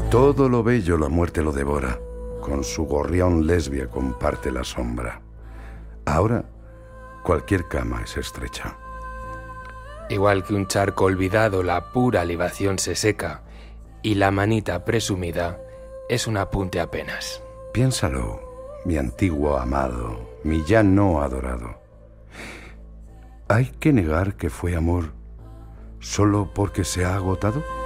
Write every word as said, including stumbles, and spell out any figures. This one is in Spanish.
Todo lo bello la muerte lo devora. Con su gorrión lesbia comparte la sombra. Ahora, cualquier cama es estrecha. Igual que un charco olvidado, la pura libación se seca, y la manita presumida es un apunte apenas. Piénsalo, mi antiguo amado, mi ya no adorado. ¿Hay que negar que fue amor solo porque se ha agotado?